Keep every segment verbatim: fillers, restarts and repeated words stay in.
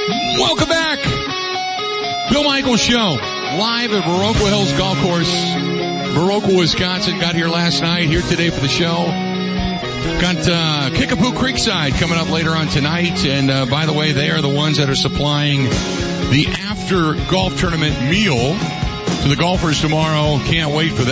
Welcome back. Bill Michaels Show, live at Viroqua Hills Golf Course, Viroqua, Wisconsin. Got here last night, here today for the show. Got uh, Kickapoo Creekside coming up later on tonight. And uh, by the way, they are the ones that are supplying the after golf tournament meal to the golfers tomorrow. Can't wait for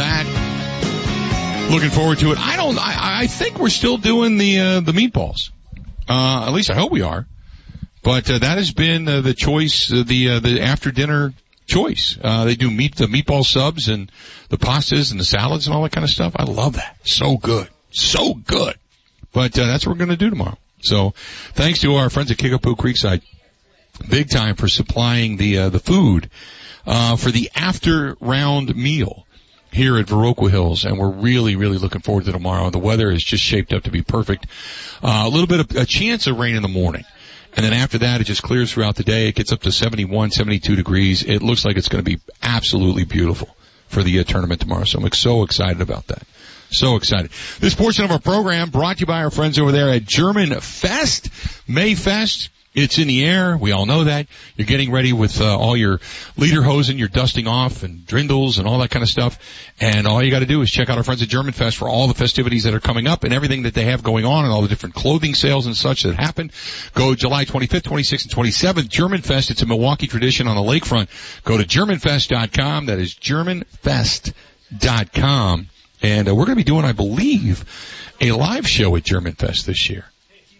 that. Looking forward to it. I don't. I, I think we're still doing the uh, the meatballs. Uh, at least I hope we are. But uh, that has been uh, the choice, uh, the uh, the after dinner choice. Uh, they do meat the meatball subs and the pastas and the salads and all that kind of stuff. I love that. So good, so good. But uh, that's what we're going to do tomorrow. So thanks to our friends at Kickapoo Creekside, big time for supplying the uh, the food uh, for the after round meal here at Viroqua Hills, and we're really, really looking forward to tomorrow. The weather is just shaped up to be perfect. Uh, a little bit of a chance of rain in the morning. And then after that, it just clears throughout the day. It gets up to seventy-one, seventy-two degrees. It looks like it's going to be absolutely beautiful for the uh, tournament tomorrow. So I'm so excited about that. So excited. This portion of our program brought to you by our friends over there at German Fest, Mayfest. It's in the air. We all know that. You're getting ready with uh, all your lederhosen, your dusting off and drindles and all that kind of stuff. And all you got to do is check out our friends at German Fest for all the festivities that are coming up and everything that they have going on and all the different clothing sales and such that happen. Go July twenty-fifth, twenty-sixth, and twenty-seventh. German Fest. It's a Milwaukee tradition on the lakefront. Go to German Fest dot com. That is German Fest dot com. And uh, we're going to be doing, I believe, a live show at German Fest this year.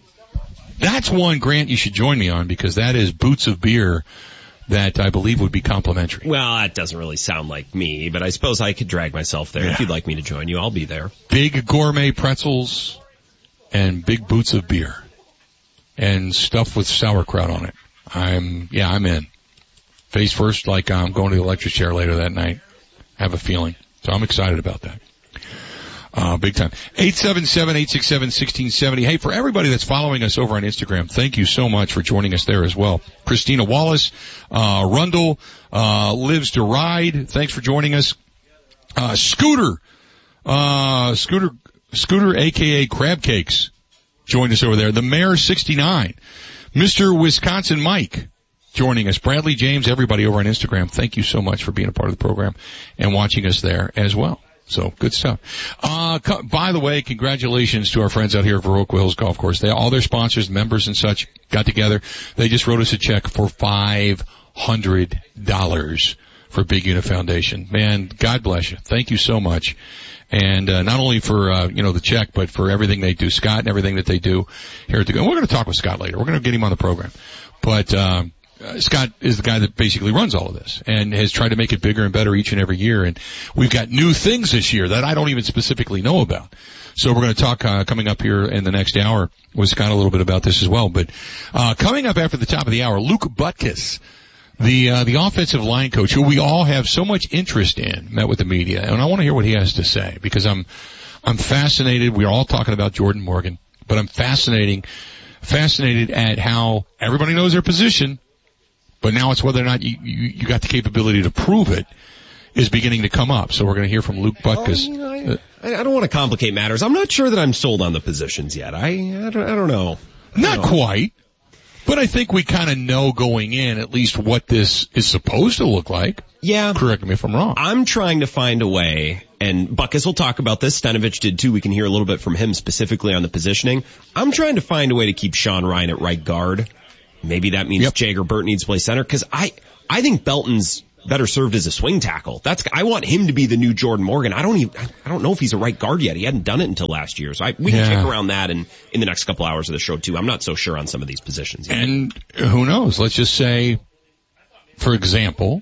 That's one, Grant, you should join me on because that is Boots of Beer that I believe would be complimentary. Well, that doesn't really sound like me, but I suppose I could drag myself there. Yeah. If you'd like me to join you, I'll be there. Big gourmet pretzels and big boots of beer and stuff with sauerkraut on it. I'm, yeah, I'm in. Face first, like I'm going to the electric chair later that night. I have a feeling. So I'm excited about that. Uh, big time. eight seven seven, eight six seven, one six seven zero. Hey, for everybody that's following us over on Instagram, thank you so much for joining us there as well. Christina Wallace, uh, Rundle, uh, Lives to Ride. Thanks for joining us. Uh, Scooter, uh, Scooter, Scooter, aka Crab Cakes, joined us over there. The Mayor sixty-nine. Mister Wisconsin Mike joining us. Bradley James, everybody over on Instagram. Thank you so much for being a part of the program and watching us there as well. So, good stuff. Uh, co- by the way, congratulations to our friends out here at Viroqua Hills Golf Course. They, all their sponsors, members and such, got together. They just wrote us a check for five hundred dollars for Big Unit Foundation. Man, God bless you. Thank you so much. And, uh, not only for, uh, you know, the check, but for everything they do. Scott and everything that they do here at the, and we're going to talk with Scott later. We're going to get him on the program. But, um, Uh, Scott is the guy that basically runs all of this and has tried to make it bigger and better each and every year. And we've got new things this year that I don't even specifically know about. So we're going to talk uh, coming up here in the next hour with Scott a little bit about this as well. But uh coming up after the top of the hour, Luke Butkus, the uh, the offensive line coach, who we all have so much interest in, met with the media, and I want to hear what he has to say because I'm I'm fascinated. We're all talking about Jordan Morgan, but I'm fascinating fascinated at how everybody knows their position. But now it's whether or not you, you, you got the capability to prove it is beginning to come up. So we're going to hear from Luke Butkus. Oh, you know, I, I don't want to complicate matters. I'm not sure that I'm sold on the positions yet. I I don't, I don't know. I not don't know. quite. But I think we kind of know going in at least what this is supposed to look like. Yeah. Correct me if I'm wrong. I'm trying to find a way, and Butkus will talk about this. Stanovich did too. We can hear a little bit from him specifically on the positioning. I'm trying to find a way to keep Sean Ryan at right guard. Maybe that means yep. Jager Burt needs to play center, because I, I think Belton's better served as a swing tackle. That's, I want him to be the new Jordan Morgan. I don't even, I don't know if he's a right guard yet. He hadn't done it until last year. So I, we can yeah. kick around that in, in the next couple hours of the show too. I'm not so sure on some of these positions yet. And who knows? Let's just say, for example,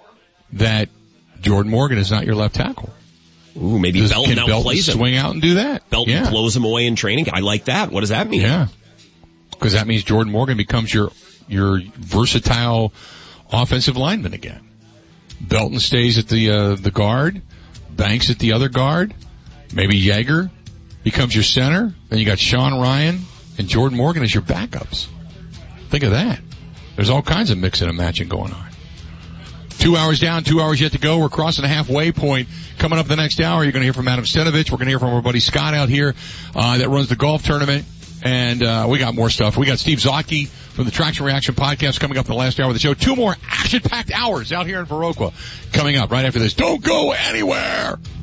that Jordan Morgan is not your left tackle. Ooh, maybe does, Belton can Belton outplays him. Swing out and do that. Belton yeah. blows him away in training. I like that. What does that mean? Yeah. Because that means Jordan Morgan becomes your, your versatile offensive lineman again. Belton stays at the, uh, the guard. Banks at the other guard. Maybe Jaeger becomes your center. Then you got Sean Ryan and Jordan Morgan as your backups. Think of that. There's all kinds of mixing and matching going on. Two hours down, two hours yet to go. We're crossing the halfway point. Coming up the next hour, you're going to hear from Adam Stanovich. We're going to hear from our buddy Scott out here, uh, that runs the golf tournament. And, uh, we got more stuff. We got Steve Zotke from the Traction Reaction podcast coming up in the last hour of the show. Two more action-packed hours out here in Viroqua coming up right after this. Don't go anywhere!